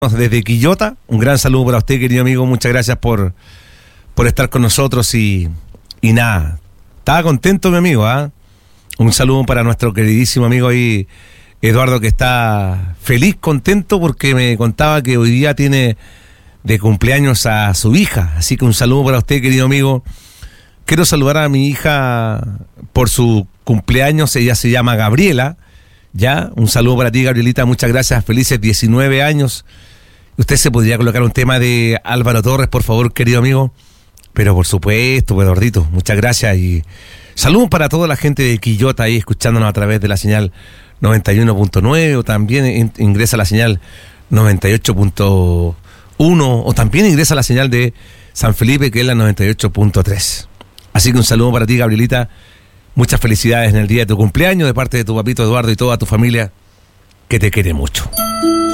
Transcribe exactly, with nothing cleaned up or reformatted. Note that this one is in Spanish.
Desde Quillota, un gran saludo para usted, querido amigo. Muchas gracias por, por estar con nosotros y, y nada, estaba contento, mi amigo, ¿ah? ¿eh? Un saludo para nuestro queridísimo amigo ahí, Eduardo, que está feliz, contento, porque me contaba que hoy día tiene de cumpleaños a su hija. Así que un saludo para usted, querido amigo. Quiero saludar a mi hija por su cumpleaños, ella se llama Gabriela. Ya, un saludo para ti, Gabrielita, muchas gracias, felices diecinueve años. Usted se podría colocar un tema de Álvaro Torres, por favor, querido amigo. Pero por supuesto, pues, Eduardito, muchas gracias. Y saludos para toda la gente de Quillota ahí escuchándonos a través de la señal noventa y uno punto nueve, o también in, ingresa a la señal noventa y ocho punto uno, o también ingresa a la señal de San Felipe, que es la noventa y ocho punto tres. Así que un saludo para ti, Gabrielita. Muchas felicidades en el día de tu cumpleaños de parte de tu papito Eduardo y toda tu familia, que te quiere mucho.